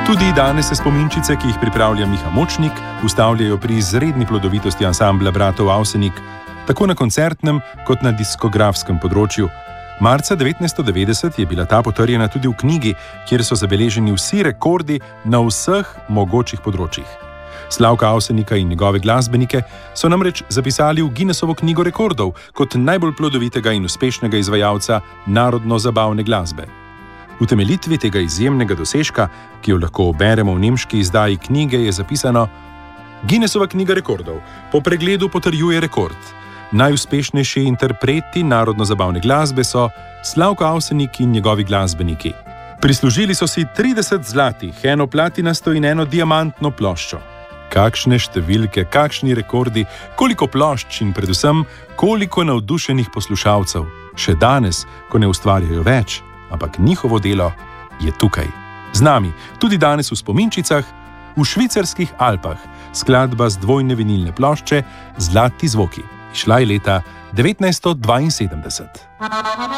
Tudi danes se spominčice, ki jih pripravlja Miha Močnik, ustavljajo pri izredni plodovitosti ansambla bratov Avsenik, tako na koncertnem kot na diskografskem področju. Marca 1990 je bila ta potrjena tudi v knjigi, kjer so zabeleženi vsi rekordi na vseh mogočih področjih. Slavka Avsenika in njegove glasbenike so namreč zapisali v Guinnessovo knjigo rekordov kot najbolj plodovitega in uspešnega izvajalca narodno-zabavne glasbe. V temeljitvi tega izjemnega dosežka, ki jo lahko beremo v nemški izdaji knjige, je zapisano: Guinnessova knjiga rekordov po pregledu potrjuje rekord. Najuspešnejši interpreti narodno-zabavne glasbe so Slavko Avsenik in njegovi glasbeniki. Prislužili so si 30 zlatih, eno platinasto in eno diamantno ploščo. Kakšne številke, kakšni rekordi, koliko plošč in predvsem koliko navdušenih poslušalcev. Še danes, ko ne ustvarjajo več, ampak njihovo delo je tukaj. Z nami, tudi danes v spominčicah, v švicarskih Alpah, skladba z dvojne vinilne plošče Zlati zvoki. Išla je leta 1972.